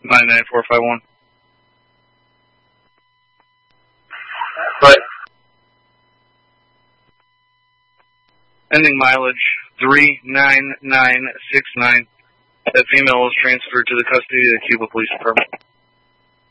99451. But ending mileage 39969. That female was transferred to the custody of the Cuba Police Department.